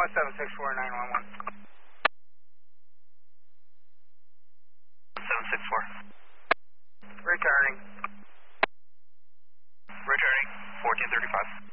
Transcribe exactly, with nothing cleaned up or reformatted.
seven six four nine one one. seven six four. Returning. Returning, fourteen thirty-five.